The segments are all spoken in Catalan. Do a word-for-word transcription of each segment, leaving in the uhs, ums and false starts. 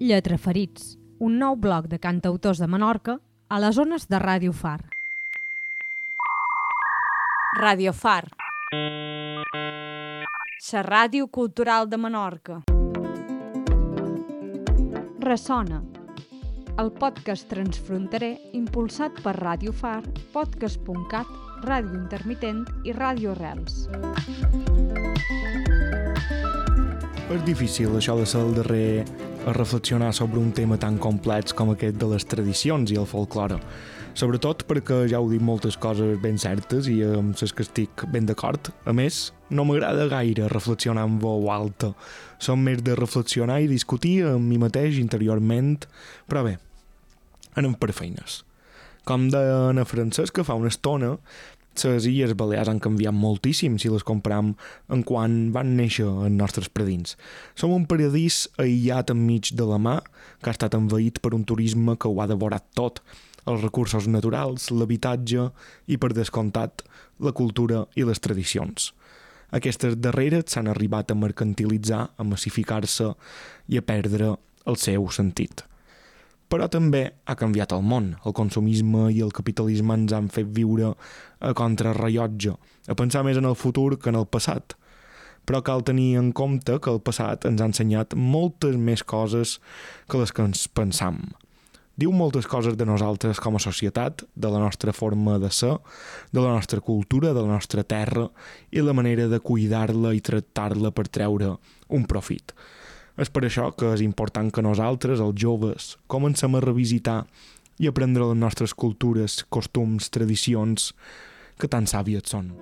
Lletraferits, un nou bloc de cantautors de Menorca a les ones de Ràdio Far. Ràdio Far, la ràdio cultural de Menorca. Ressona, el podcast transfronterer impulsat per Ràdio Far, podcast punt cat, Ràdio Intermitent i Ràdio Arrels. És difícil això de ser el darrer a reflexionar sobre un tema tan complex com aquest de les tradicions i el folklore. Sobretot perquè ja heu dit moltes coses ben certes i amb les que estic ben d'acord. A més, no m'agrada gaire reflexionar en veu alta. Som més de reflexionar i discutir amb mi mateix interiorment, però bé, anem per feines. Com deia Anna Francesca fa una estona, les Illes Balears han canviat moltíssim si les comparam en quan van néixer els nostres predins. Som un paradís aïllat enmig de la mar que ha estat envaït per un turisme que ho ha devorat tot, els recursos naturals, l'habitatge i, per descomptat, la cultura i les tradicions. Aquestes darreres s'han arribat a mercantilitzar, a massificar-se i a perdre el seu sentit. Però també ha canviat el món. El consumisme i el capitalisme ens han fet viure a contrarrellotge, a pensar més en el futur que en el passat. Però cal tenir en compte que el passat ens ha ensenyat moltes més coses que les que ens pensam. Diu moltes coses de nosaltres com a societat, de la nostra forma de ser, de la nostra cultura, de la nostra terra i la manera de cuidar-la i tractar-la per treure un profit. És per això que és important que nosaltres, els joves, comencem a revisitar i aprendre les nostres cultures, costums, tradicions, que tan sàvies són.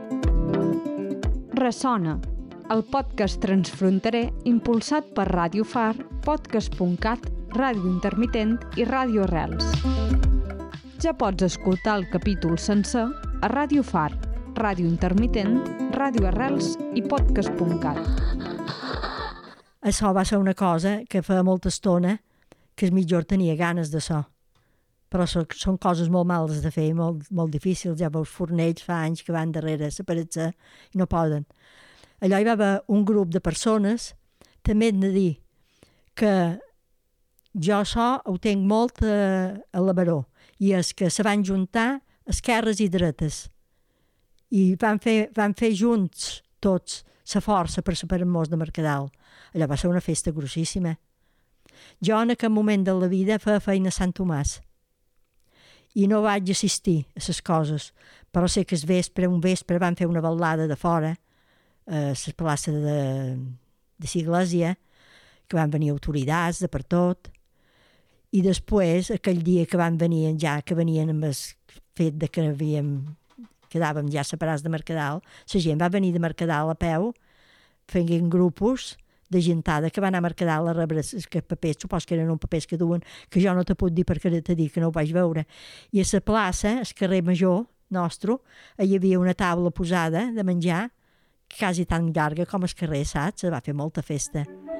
Ressona, el podcast transfronterer impulsat per Ràdio Far, podcast punt cat, Ràdio Intermitent i Ràdio Arrels. Ja pots escoltar el capítol sencer a Ràdio Far, Ràdio Intermitent, Ràdio Arrels i podcast punt cat. Això va ser una cosa que fa molta estona que el mitjor tenia ganes de so. Però són coses molt males de fer, molt, molt difícils. Ja veus fornells fa anys que van darrere separar-se i no poden. Allò hi va haver un grup de persones, també hem de dir que jo això ho tenc molt a, a la baró, i és que se van juntar esquerres i dretes. I van fer, van fer junts tots la força per separar-nos de Mercadal. Allò va ser una festa grossíssima. Jo en aquest moment de la vida feia feina a Sant Tomàs i no vaig assistir a les coses, però sé que el vespre, un vespre van fer una ballada de fora a la plaça de, de l'església, que van venir autoritats de per tot, i després, aquell dia que van venir, ja que venien amb el fet de que havíem quedàvem ja separats de Mercadal, la gent va venir de Mercadal a peu, fent grupos de gentada que van anar a Mercadal a rebre els papers, supos que eren uns papers que duen, que jo no te puc dir perquè te dic que no ho vaig veure. I a la plaça, al carrer Major nostre, hi havia una taula posada de menjar, quasi tan llarga com el carrer, saps? Va fer molta festa.